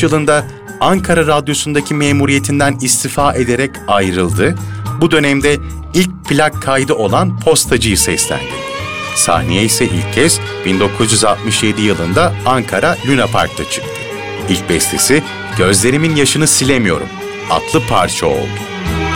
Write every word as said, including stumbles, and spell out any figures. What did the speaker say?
altmış yılında Ankara Radyosu'ndaki memuriyetinden istifa ederek ayrıldı. Bu dönemde ilk plak kaydı olan Postacı'yı seslendirdi. Sahneye ise ilk kez bin dokuz yüz altmış yedi yılında Ankara Luna Park'ta çıktı. İlk bestesi "Gözlerimin Yaşını Silemiyorum" adlı parça oldu.